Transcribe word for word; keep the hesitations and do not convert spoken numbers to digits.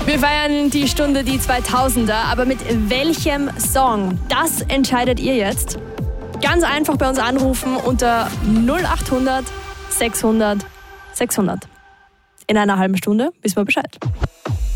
Wir feiern die Stunde, die zweitausender, aber mit welchem Song? Das entscheidet ihr jetzt. Ganz einfach bei uns anrufen unter null acht hundert sechshundert sechshundert. In einer halben Stunde wissen wir Bescheid.